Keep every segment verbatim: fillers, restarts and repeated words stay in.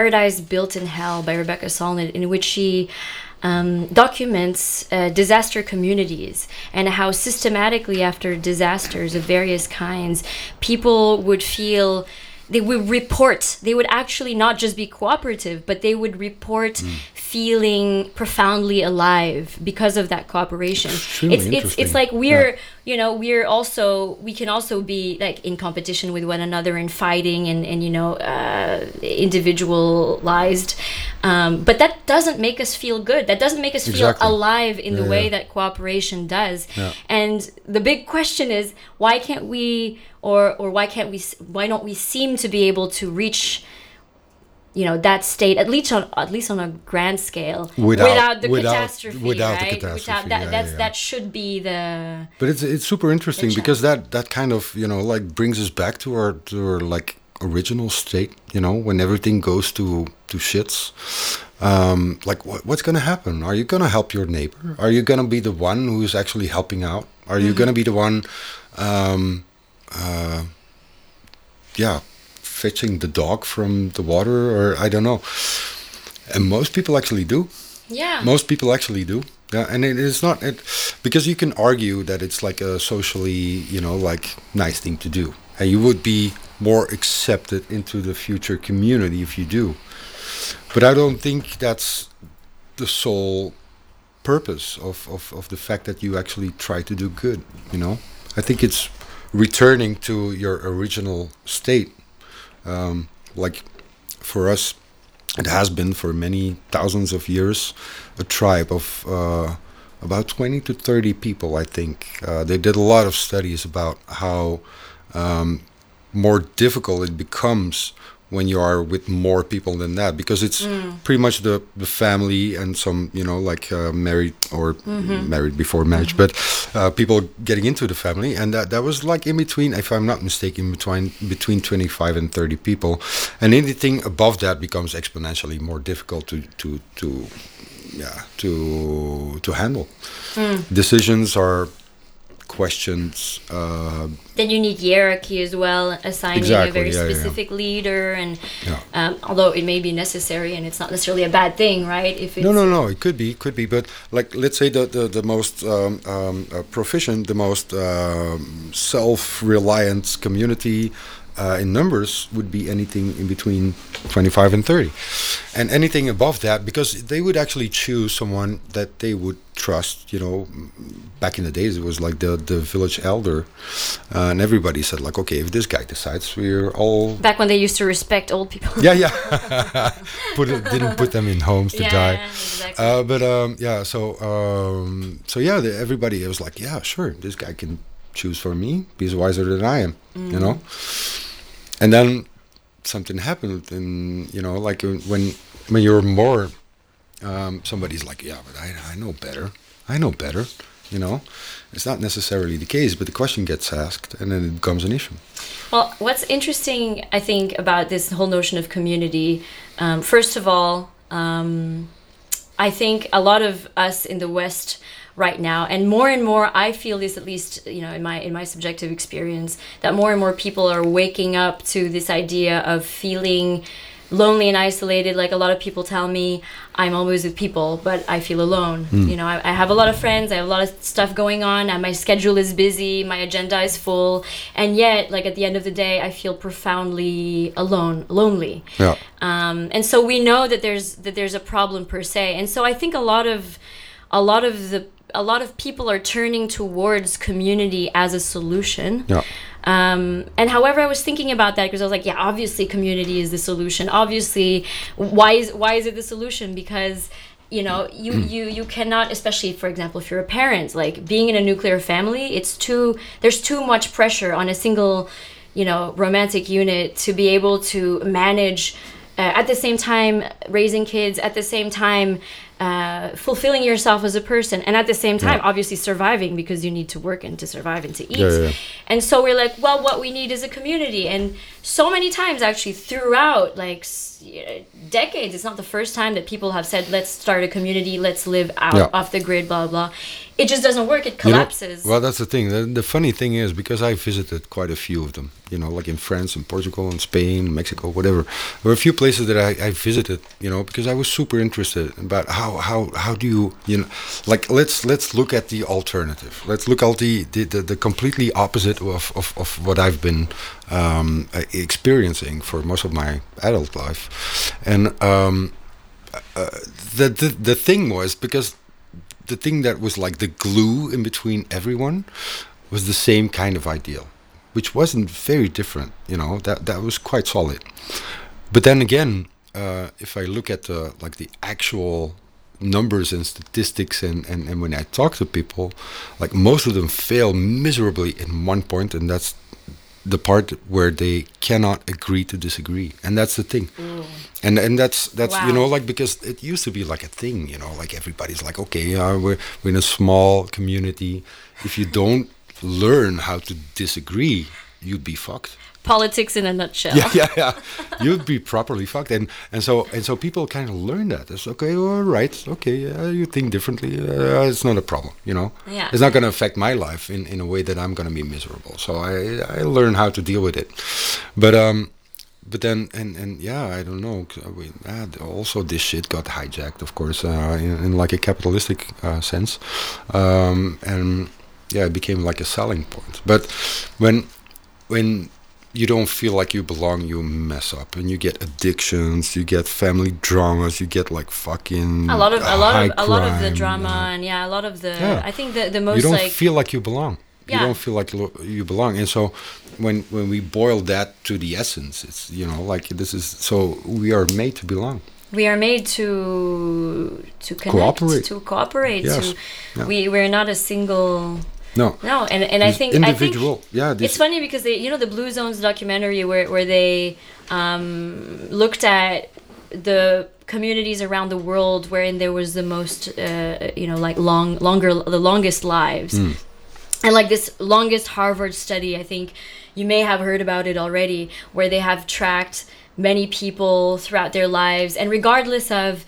Paradise Built in Hell by Rebecca Solnit, in which she um, documents uh, disaster communities and how systematically after disasters of various kinds, people would feel, they would report, they would actually not just be cooperative, but they would report mm. feeling profoundly alive because of that cooperation. It's it's it's like we're yeah. you know we're also we can also be like in competition with one another and fighting and and you know uh, individualized, um, but that doesn't make us feel good. That doesn't make us exactly. feel alive in yeah, the way yeah. that cooperation does. Yeah. And the big question is, why can't we or or why can't we why don't we seem to be able to reach, you know, that state, at least on at least on a grand scale, without, without the without, catastrophe, without right? the catastrophe, Without that, yeah, that's yeah, yeah. that should be the. But it's it's super interesting the because that that kind of, you know, like brings us back to our to our like original state. You know, when everything goes to to shits. Um, like what, what's gonna happen? Are you gonna help your neighbor? Are you gonna be the one who's actually helping out? Are you mm-hmm. gonna be the one? Um, uh, yeah. fetching the dog from the water, or I don't know. And most people actually do. Yeah. Most people actually do. Yeah, and it is not it because you can argue that it's like a socially, you know, like nice thing to do, and you would be more accepted into the future community if you do. But I don't think that's the sole purpose of, of, of the fact that you actually try to do good. You know, I think it's returning to your original state. Um, like for us, it has been for many thousands of years a tribe of uh, about twenty to thirty people, I think. Uh, they did a lot of studies about how um, more difficult it becomes when you are with more people than that, because it's mm. pretty much the, the family and some, you know, like uh, married or mm-hmm. married before marriage, mm-hmm. but uh, people getting into the family. And that, that was like in between, if I'm not mistaken, between between twenty-five and thirty people. And anything above that becomes exponentially more difficult to, to, to yeah, to, to handle. Mm. Decisions are questions. Uh, then you need hierarchy as well, assigning exactly, a very yeah, specific yeah. leader, and yeah. um, although it may be necessary and it's not necessarily a bad thing, right? If it's no, no, no, it could be, could be, but like let's say the the, the most um, um, uh, proficient, the most um, self-reliant community uh, in numbers would be anything in between twenty-five and thirty, and anything above that, because they would actually choose someone that they would trust. You know, back in the days it was like the the village elder, uh, and everybody said like, okay, if this guy decides, we're all back when they used to respect old people. yeah, yeah. put it, didn't put them in homes to yeah, die. Yeah, exactly. Uh, but um, yeah, so um, so yeah, the, everybody was like, yeah, sure, this guy can choose for me. He's wiser than I am, mm. you know. And then something happened, and you know, like when when you're more, um, somebody's like, yeah, but I I know better. I know better. You know, it's not necessarily the case, but the question gets asked, and then it becomes an issue. Well, what's interesting, I think, about this whole notion of community, um, first of all, um, I think a lot of us in the West right now, and more and more, I feel this, at least, you know, in my in my subjective experience, that more and more people are waking up to this idea of feeling lonely and isolated. Like a lot of people tell me, I'm always with people, but I feel alone. Mm. You know, I, I have a lot of friends, I have a lot of stuff going on, and my schedule is busy, my agenda is full, and yet, like at the end of the day, I feel profoundly alone, lonely. Yeah. Um, and so we know that there's that there's a problem per se, and so I think a lot of a lot of the a lot of people are turning towards community as a solution. Yeah. Um, and however, I was thinking about that because I was like, yeah, obviously community is the solution. Obviously, why is why is it the solution? Because, you know, you, you, you cannot, especially, for example, if you're a parent, like being in a nuclear family, it's too, there's too much pressure on a single, you know, romantic unit to be able to manage uh, at the same time raising kids, at the same time uh, fulfilling yourself as a person, and at the same time, Yeah. obviously surviving, because you need to work and to survive and to eat. Yeah, yeah. And so we're like, well, what we need is a community. And so many times, actually, throughout like s- y- decades, it's not the first time that people have said, let's start a community, let's live out Yeah. off the grid, blah blah. It just doesn't work. It You know, collapses. well, that's the thing. The, the funny thing is, because I visited quite a few of them, you know, like in France and Portugal and Spain, Mexico, whatever. There were a few places that I, I visited, you know, because I was super interested about how, how, how do you, you know, like let's let's look at the alternative. Let's look at the the, the, the completely opposite of, of, of what I've been um, uh, experiencing for most of my adult life, and um, uh, the, the the thing was because. The thing that was like the glue in between everyone was the same kind of ideal, which wasn't very different, you know, that that was quite solid. But then again, uh, if I look at the like the actual numbers and statistics and, and, and when I talk to people, like most of them fail miserably in one point, and that's the part where they cannot agree to disagree, and that's the thing. Ooh. and and that's that's you Wow. know, like, because it used to be like a thing, you know, like everybody's like, okay, uh, we're, we're in a small community, if you don't learn how to disagree, you'd be fucked. Politics in a nutshell. Yeah, yeah, yeah. You'd be properly fucked, and and so and so people kind of learn that. It's okay, all right, okay, uh, you think differently. Uh, it's not a problem, you know. Yeah. It's not going to affect my life in, in a way that I'm going to be miserable. So I I learn how to deal with it, but um, but then and and yeah, I don't know. 'Cause we, uh, also, this shit got hijacked, of course, uh, in, in like a capitalistic uh, sense, um, and yeah, it became like a selling point. But when when you don't feel like you belong, you mess up, and you get addictions, you get family dramas, you get like fucking A lot of a lot high of a lot of the crime, drama, uh, and yeah, a lot of the. Yeah. I think the the you most don't like feel like you belong. Yeah. You don't feel like lo- you belong, and so when when we boil that to the essence, it's, you know, like, this is, so we are made to belong. we are made to to connect, Cooperate. to cooperate. Yes. To Yeah. we we're not a single. No, No, and and I It's think individual. I think Yeah, this- it's funny because they, you know, the Blue Zones documentary where where they um, looked at the communities around the world wherein there was the most, uh, you know, like long longer the longest lives, Hmm. and like this longest Harvard study, I think you may have heard about it already, where they have tracked many people throughout their lives, and regardless of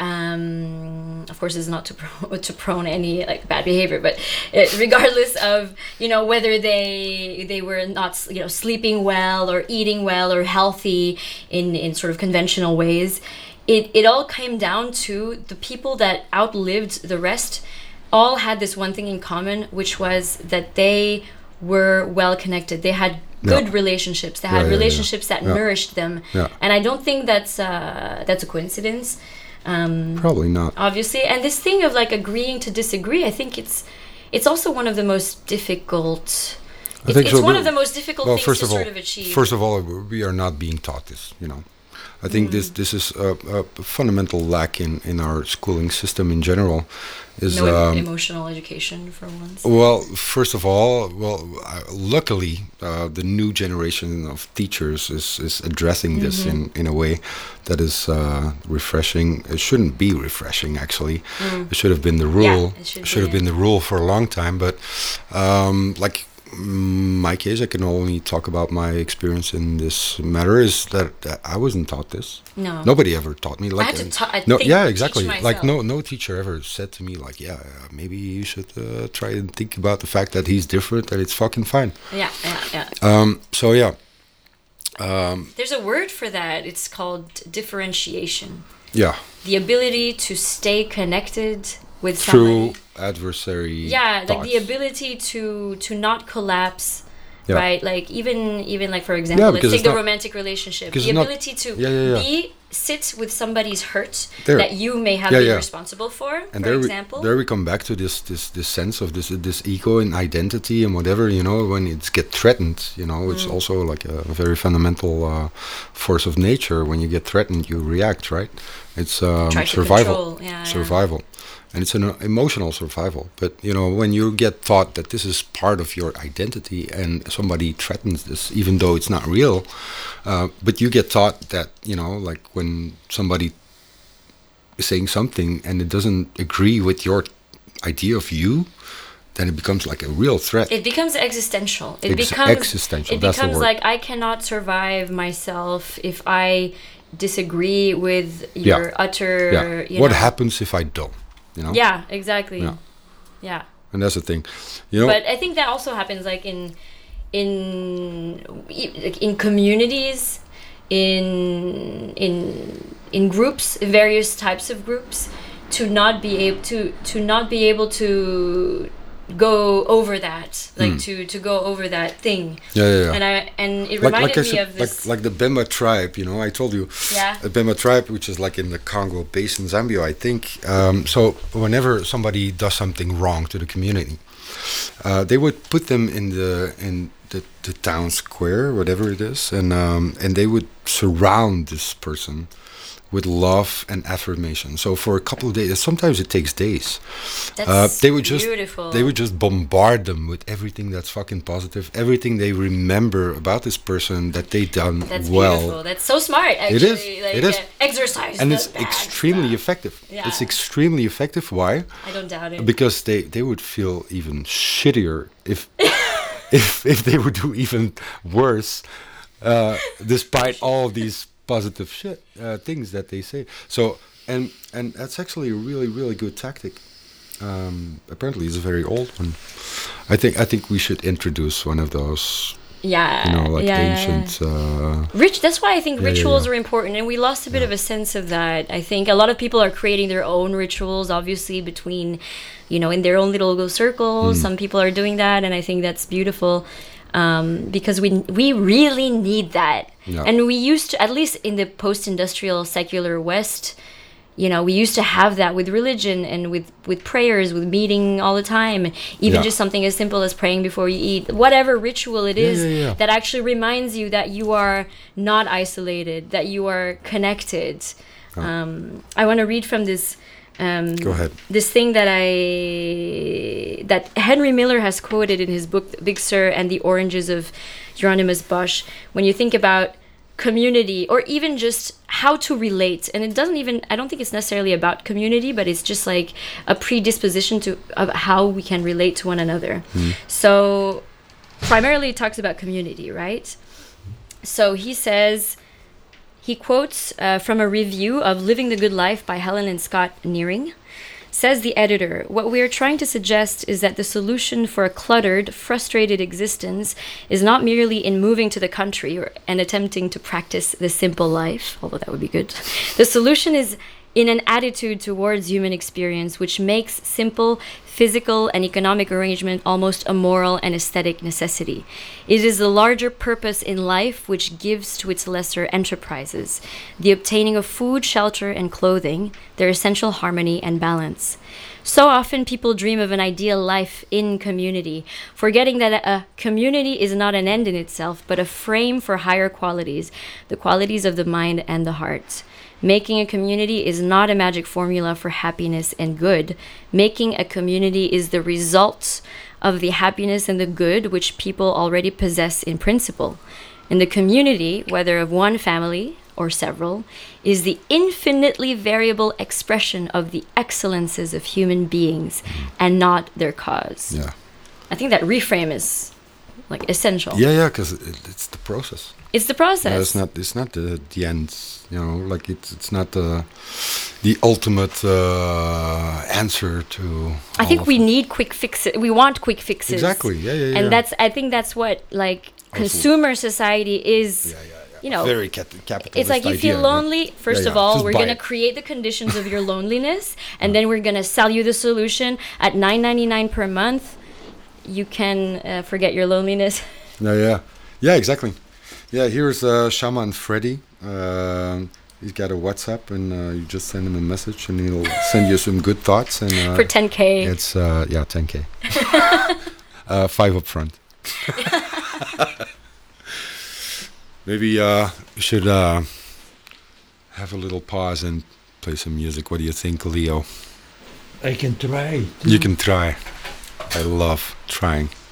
um of course, it's not to pro- to prone any like bad behavior, but it, regardless of, you know, whether they they were not, you know, sleeping well or eating well or healthy in in sort of conventional ways, it it all came down to the people that outlived the rest all had this one thing in common, which was that they were well connected. They had good Yeah. relationships. They Yeah, had yeah, yeah. relationships that Yeah. nourished them. Yeah. And I don't think that's uh, that's a coincidence. Um, probably not. obviously, and this thing of like agreeing to disagree, I think it's it's also one of the most difficult. I It's, think it's so, one too. of the most difficult Well, things first to of all, sort of achieve. first of all, we are not being taught this. You know, I think this this is a, a fundamental lack in, in our schooling system in general. Is no em- um, emotional education for once. well, first of all, well, uh, luckily, uh, the new generation of teachers is, is addressing this Mm-hmm. in, in a way that is uh, refreshing. It shouldn't be refreshing, actually. It should have been the rule. it should should be, have been the rule for a long time. But um, like mm, my case, I can only talk about my experience in this matter. Is that, that I wasn't taught this. No. Nobody ever taught me. Like had to and- ta- I no, think, yeah, teach exactly. Like myself. no, no teacher ever said to me like, yeah, uh, maybe you should uh, try and think about the fact that he's different, and it's fucking fine. Yeah, yeah, yeah. Um, so yeah, um, There's a word for that. It's called differentiation. yeah, The ability to stay connected with true somebody. adversary. Yeah, like the thoughts. ability to to not collapse. Yeah. Right, like even even like for example, Yeah, let's because take it's the not- romantic relationship. because The it's not- ability to Yeah, yeah, yeah. be sit with somebody's hurt There. that you may have Yeah, been yeah. responsible for. And for there, example, we, there we come back to this, this, this sense of this, this ego and identity and whatever. You know, when it's get threatened, you know, it's Mm. also like a very fundamental uh, force of nature. When you get threatened, you react, right? It's um, Try to survival, control, yeah, yeah. survival, and it's an uh, emotional survival. But you know, when you get taught that this is part of your identity, and somebody threatens this, even though it's not real, uh, but you get taught that, you know, like when somebody saying something and it doesn't agree with your idea of you, then it becomes like a real threat. It becomes existential. It Ex- becomes existential. It That's becomes the word. like I cannot survive myself if I disagree with your Yeah. utter. Yeah. You What know. happens if I don't? You know. Yeah, exactly. Yeah. Yeah. And that's the thing, you know. But I think that also happens like in in like in communities, in in in groups, various types of groups, to not be able to to not be able to go over that, like Hmm. to to go over that thing. Yeah, yeah, yeah. And I and it like, reminded like I me said, of this. like like the Bemba tribe, you know. I told you, Yeah. the Bemba tribe, which is like in the Congo Basin, Zambia, I think. Um, so whenever somebody does something wrong to the community, uh, they would put them in the in the, the town square, whatever it is, and um, and they would surround this person with love and affirmation. So for a couple of days, sometimes it takes days. That's uh, they would just beautiful. they would just bombard them with everything that's fucking positive, everything they remember about this person that they done That's well. beautiful. That's so smart. Actually, It is. Like, It is. Uh, exercise. And the it's bad extremely stuff. effective. Yeah. It's extremely effective. Why? I don't doubt it. Because they, they would feel even shittier if if if they would do even worse, uh, despite all of these positive shit uh, things that they say. So and and that's actually a really really good tactic. Um, apparently, it's a very old one. I think I think we should introduce one of those. Yeah. You know, like yeah, yeah, ancient. Uh, Rich. That's why I think Yeah, yeah, rituals yeah. are important, and we lost a bit of a sense of that. I think a lot of people are creating their own rituals, obviously between, you know, in their own little circles. Mm. Some people are doing that, and I think that's beautiful, um, because we we really need that. Yeah. And we used to, at least in the post-industrial secular West, you know, we used to have that with religion and with, with prayers, with meeting all the time. Even Yeah. just something as simple as praying before you eat, whatever ritual it Yeah, is yeah, yeah. that actually reminds you that you are not isolated, that you are connected. Um, I want to read from this. Um, Go ahead. This thing that I that Henry Miller has quoted in his book Big Sur and the Oranges of Hieronymus Bosch. When you think about community, or even just how to relate, and it doesn't even, I don't think it's necessarily about community, but it's just like a predisposition to of how we can relate to one another. So primarily it talks about community, right? So he says, he quotes uh, from a review of Living the Good Life by Helen and Scott Nearing. Says the editor, what we are trying to suggest is that the solution for a cluttered, frustrated existence is not merely in moving to the country or, and attempting to practice the simple life, although that would be good. The solution is in an attitude towards human experience which makes simple physical and economic arrangement almost a moral and aesthetic necessity. It is the larger purpose in life which gives to its lesser enterprises the obtaining of food, shelter, and clothing, their essential harmony and balance. So often people dream of an ideal life in community, forgetting that a community is not an end in itself, but a frame for higher qualities, the qualities of the mind and the heart. Making a community is not a magic formula for happiness and good. Making a community is the result of the happiness and the good which people already possess in principle. And the community, whether of one family or several, is the infinitely variable expression of the excellences of human beings and not their cause. yeah. I think that reframe is like essential. Yeah, yeah, because it, it's the process. It's the process. Yeah, it's not. It's not the the end. You know, like it's it's not the the ultimate uh, answer to. I all think of we it. need quick fixes. We want quick fixes. Exactly. Yeah, yeah, yeah. And that's. I think that's what like consumer society is. Yeah, yeah, yeah. You know, very cap- capitalist. it's like you feel idea, lonely. First Yeah, of yeah. all, Just we're buy gonna it. create the conditions of your loneliness, and then we're gonna sell you the solution at nine ninety nine per month. You can uh, forget your loneliness. Yeah, yeah, yeah. Exactly. Yeah, here's uh, Shaman Freddy. Um he's got a WhatsApp, and uh, you just send him a message, and he'll send you some good thoughts. And uh, For ten K. it's uh, yeah, ten k. uh, five up front. Maybe uh, we should uh, have a little pause and play some music. What do you think, Leo? I can try. You can try. I love trying.